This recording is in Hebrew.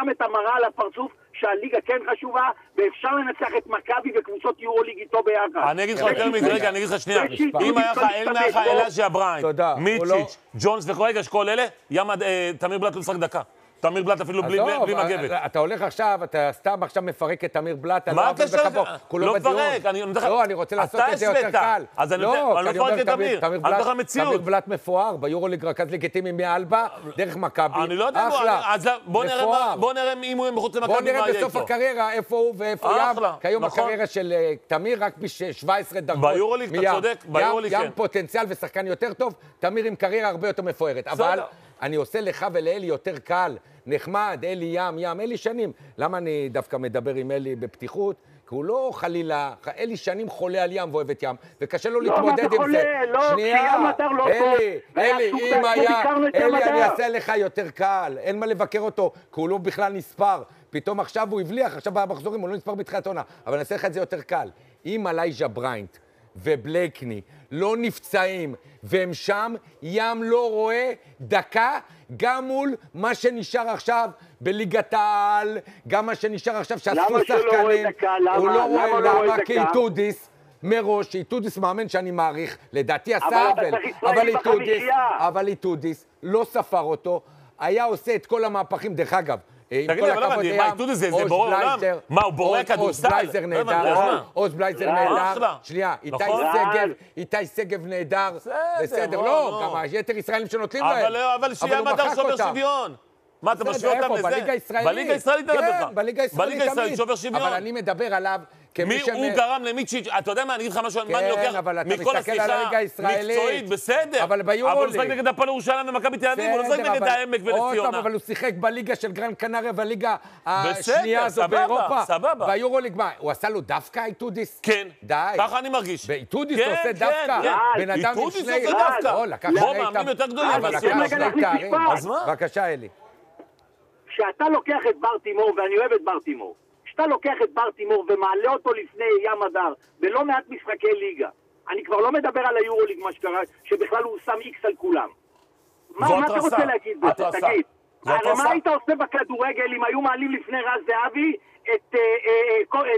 שם את המראה על הפרצוף שהליגה כן חשובה, ואפשר לנצח את מכבי וקבוצות יורוליג איתו ביחד. אני אגיד לך יותר מזה, רגע, אני אגיד לך שנייה. אם היה לך אלאז'ה בריין, מיצ'יץ', ג'ונס וכל שכל אלה, תמיר בלאט לא משחק דקה. תמיר בלאט אפילו בלי מגבת. אתה הולך עכשיו, אתה סתם עכשיו מפרק את תמיר בלאט. מה הקשר? לא מפרק. לא, אני רוצה לעשות את זה יותר קל. אז אני מפרק את תמיר. אני אומר לך מציאות. תמיר בלאט מפואר, ביורוליג רכז לגיטימי מאלבה, דרך מכבי. אני לא יודע, אז בוא נראה אם הוא מחוץ למכבי. בוא נראה בסוף הקריירה איפה הוא ואיפה ים. כיום הקריירה של תמיר רק ב-17 דרגות. ביורוליג, אתה צודק, ביורוליג כן. ים פוטנציאל ושחקן יותר טוב, תמיר עם קריירה הרבה יותר מפוארת. אבל אני עושה לך ולאלי יותר קל, נחמד, אלי ים, אלי שנים. למה אני דווקא מדבר עם אלי בפתיחות? כי הוא לא חלילה, אלי שנים חולה על ים ואוהב את ים, וקשה לו להתמודד עם זה. שנייה, אלי, אם היה, אלי אני אעשה לך יותר קל, אין מה לבקר אותו, כי הוא לא בכלל נספר. פתאום עכשיו הוא הבליח, עכשיו במחזורים הוא לא נספר בתחילת עונה, אבל אני אעשה לך את זה יותר קל. אם אלאז'ה בריינט ובלקני לא נפצעים, והם שם, ים לא רואה דקה, גם מול מה שנשאר עכשיו בליגת העל, גם מה שנשאר עכשיו שאספו שחקנים. הוא לא רואה, למה? כי איתודיס, מראש, איתודיס מאמן שאני מעריך, לדעתי עשה אבל איתודיס לא ספר אותו, היה עושה את כל המהפכים, דרך אגב, תגיד לי, אבל למה, מה, איתודיס זה בורא עולם? מה, הוא בורא כדורסל? עוז בלייזר נהדר, שנייה, איתי סגב נהדר, בסדר, לא, גם היתר ישראלים שנוטלים להם. אבל שיהיה מדע שובר שוויון. מה, אתה משווה אותם לזה? בליגה הישראלית. בליגה הישראלית אתה מדבר. כן, בליגה הישראלית תמיד. שובר שוויון. אבל אני מדבר עליו מי הוא גרם למיצ'יץ', אתה יודע מה, אני אגיד לך משהו, מה אני לוקח מכל השיחה מקצועית, בסדר. אבל ביורוליג. אבל הוא משחק נגד הפועל ירושלים ומכבי תל אביב, הוא לא משחק נגד העמק ונס-ציונה. אבל הוא שיחק בליגה של גרן קנריה והליגה השנייה הזו באירופה. סבבה. ביורוליג, מה, הוא עשה לו דווקא איתודיס? כן. די. ככה אני מרגיש. באיתודיס הוא עושה דווקא. בן אדם עם שני... בוא, מאמנים יותר גדולים. בבקשה, אלי. כשאתה לוקח את בר תימור, ואני אוהב את בר תימור, כשאתה לוקח את בר תימור ומעלה אותו לפני ים הדר, ולא מעט משחקי ליגה, אני כבר לא מדבר על היורוליג מה שקרה, שבכלל הוא שם איקס על כולם. מה אתה רוצה להגיד בזה? תגיד. מה היית עושה בכדורגל אם היו מעלים לפני רז זהבי את